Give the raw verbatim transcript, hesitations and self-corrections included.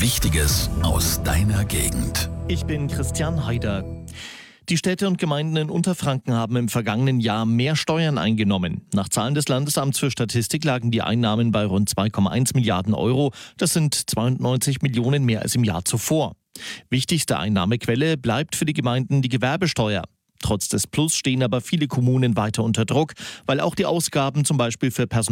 Wichtiges aus deiner Gegend. Ich bin Christian Haider. Die Städte und Gemeinden in Unterfranken haben im vergangenen Jahr mehr Steuern eingenommen. Nach Zahlen des Landesamts für Statistik lagen die Einnahmen bei rund zwei Komma eins Milliarden Euro. Das sind zweiundneunzig Millionen mehr als im Jahr zuvor. Wichtigste Einnahmequelle bleibt für die Gemeinden die Gewerbesteuer. Trotz des Plus stehen aber viele Kommunen weiter unter Druck, weil auch die Ausgaben zum Beispiel für Personal